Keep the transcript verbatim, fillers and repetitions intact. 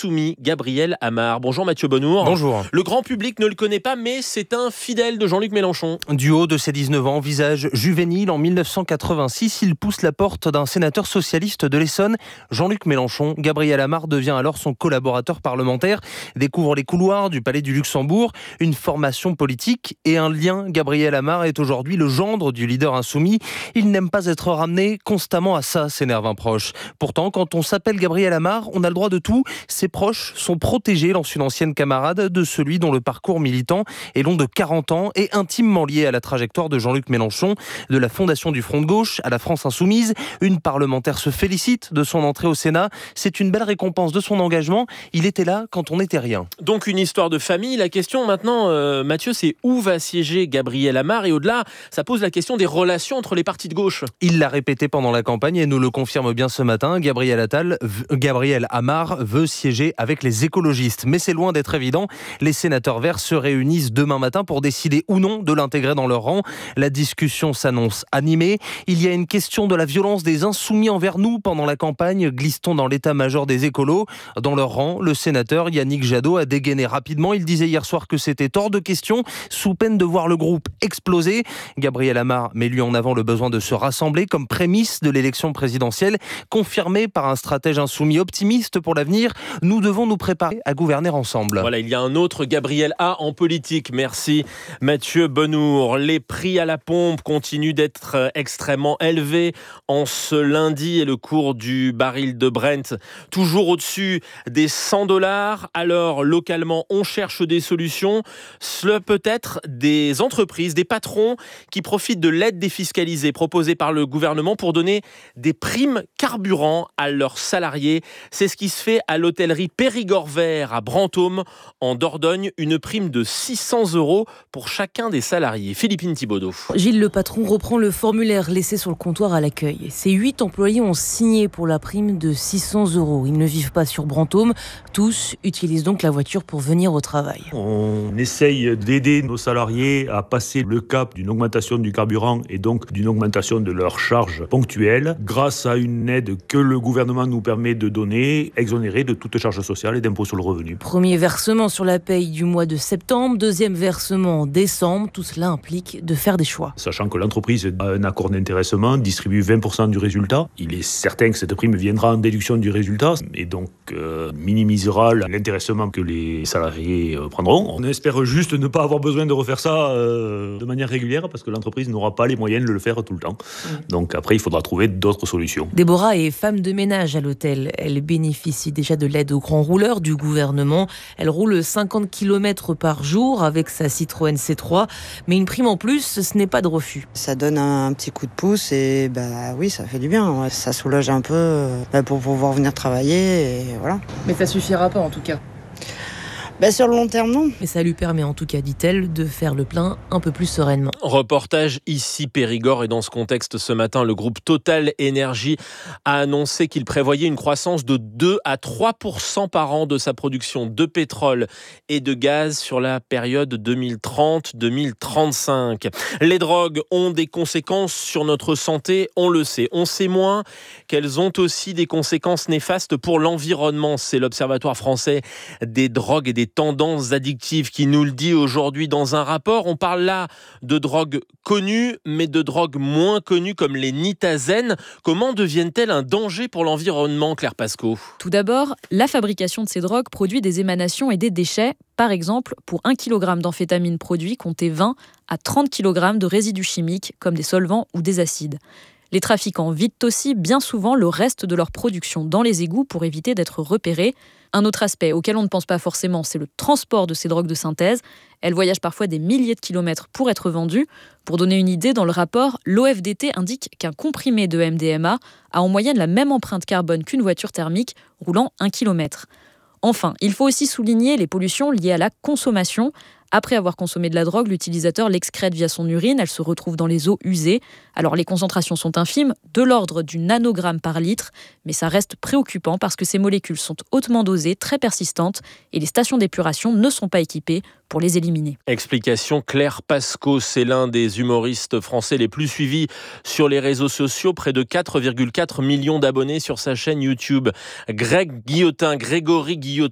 insoumis, Gabriel Amar. Bonjour Mathieu Bonnour. Bonjour. Le grand public ne le connaît pas, mais c'est un fidèle de Jean-Luc Mélenchon. Du haut de ses dix-neuf ans, visage juvénile, en mille neuf cent quatre-vingt-six, il pousse la porte d'un sénateur socialiste de l'Essonne, Jean-Luc Mélenchon. Gabriel Amar devient alors son collaborateur parlementaire, découvre les couloirs du Palais du Luxembourg, une formation politique et un lien. Gabriel Amar est aujourd'hui le gendre du leader insoumis. Il n'aime pas être ramené constamment à ça, s'énerve un proche. Pourtant, quand on s'appelle Gabriel Amar, on a le droit de tout. Ses proches sont protégés, lance une ancienne camarade de celui dont le parcours militant est long de quarante ans et intimement lié à la trajectoire de Jean-Luc Mélenchon. De la fondation du Front de Gauche à la France Insoumise, une parlementaire se félicite de son entrée au Sénat. C'est une belle récompense de son engagement. Il était là quand on n'était rien. Donc une histoire de famille. La question maintenant, euh, Mathieu, c'est où va siéger Gabriel Amar? Et au-delà, ça pose la question des relations entre les partis de gauche. Il l'a répété pendant la campagne et nous le confirme bien ce matin. Gabriel Attal, Gabriel Amar veut siéger avec les écologistes. Mais c'est loin d'être évident. Les sénateurs verts se réunissent demain matin pour décider ou non de l'intégrer dans leur rang. La discussion s'annonce animée. Il y a une question de la violence des insoumis envers nous pendant la campagne. Glisse-t-on dans l'état-major des écolos? Dans leur rang, le sénateur Yannick Jadot a dégainé rapidement. Il disait hier soir que c'était hors de question, sous peine de voir le groupe exploser. Gabriel Amar met lui en avant le besoin de se rassembler comme prémisse de l'élection présidentielle, confirmée par un stratège insoumis optimiste pour l'avenir. Nous devons nous préparer à gouverner ensemble. Voilà, il y a un autre Gabriel A en politique. Merci Mathieu Bonnour. Les prix à la pompe continuent d'être extrêmement élevés en ce lundi et le cours du baril de Brent toujours au-dessus des cent dollars. Alors localement, on cherche des solutions. Cela peut être des entreprises, des patrons qui profitent de l'aide défiscalisée proposée par le gouvernement pour donner des primes carburant à leurs salariés. C'est ce qui se fait à l'hôtellerie Périgord Vert à Brantôme en Dordogne, une prime de six cents euros pour chacun des salariés. Philippine Thibaudot. Gilles, le patron, reprend le formulaire laissé sur le comptoir à l'accueil. Ses huit employés ont signé pour la prime de six cents euros. Ils ne vivent pas sur Brantôme. Tous utilisent donc la voiture pour venir au travail. On essaye d'aider nos salariés à passer le cap d'une augmentation du carburant et donc d'une augmentation de leurs charges ponctuelles grâce à une aide que le gouvernement nous permet de donner, exonérée de toute charge sociale et d'impôt sur le revenu. Premier versement sur la paye du mois de septembre, deuxième versement en décembre. Tout cela implique de faire des choix. Sachant que l'entreprise a un accord d'intéressement, distribue vingt pour cent du résultat. Il est certain que cette prime viendra en déduction du résultat et donc euh, minimisera l'intéressement que les salariés euh, prendront. On espère juste ne pas avoir besoin de refaire ça euh, de manière régulière parce que l'entreprise n'aura pas les moyens de le faire tout le temps. Mmh. Donc après, il faudra trouver d'autres solutions. Déborah est femme de ménage à l'hôtel. Elle bénéficie déjà de l'aide aux grands rouleurs du gouvernement. Elle roule cinquante kilomètres par jour avec sa Citroën C trois. Mais une prime en plus, ce n'est pas de refus. Ça donne un petit coup de pouce et bah oui, ça fait du bien. Ça soulage un peu bah, pour pouvoir venir travailler et voilà. Mais ça suffira pas en tout cas. Ben sur le long terme, non. Mais ça lui permet en tout cas, dit-elle, de faire le plein un peu plus sereinement. Reportage ici Périgord et dans ce contexte ce matin, le groupe Total Énergie a annoncé qu'il prévoyait une croissance de deux à trois pour cent par an de sa production de pétrole et de gaz sur la période deux mille trente à deux mille trente-cinq. Les drogues ont des conséquences sur notre santé, on le sait. On sait moins qu'elles ont aussi des conséquences néfastes pour l'environnement. C'est l'Observatoire français des drogues et des tendances addictives qui nous le dit aujourd'hui dans un rapport. On parle là de drogues connues, mais de drogues moins connues comme les nitazeines. Comment deviennent-elles un danger pour l'environnement, Claire Pascaud? Tout d'abord, la fabrication de ces drogues produit des émanations et des déchets. Par exemple, pour un kilogramme d'amphétamine produit, comptez vingt à trente kilogrammes de résidus chimiques comme des solvants ou des acides. Les trafiquants vident aussi bien souvent le reste de leur production dans les égouts pour éviter d'être repérés. Un autre aspect auquel on ne pense pas forcément, c'est le transport de ces drogues de synthèse. Elles voyagent parfois des milliers de kilomètres pour être vendues. Pour donner une idée, dans le rapport, l'O F D T indique qu'un comprimé de M D M A a en moyenne la même empreinte carbone qu'une voiture thermique roulant un kilomètre. Enfin, il faut aussi souligner les pollutions liées à la consommation. Après avoir consommé de la drogue, l'utilisateur l'excrète via son urine, elle se retrouve dans les eaux usées. Alors les concentrations sont infimes, de l'ordre du nanogramme par litre, mais ça reste préoccupant parce que ces molécules sont hautement dosées, très persistantes, et les stations d'épuration ne sont pas équipées pour les éliminer. Explication Claire Pascaud, c'est l'un des humoristes français les plus suivis sur les réseaux sociaux, près de quatre virgule quatre millions d'abonnés sur sa chaîne YouTube. Greg Guillotin, Grégory Guillotin,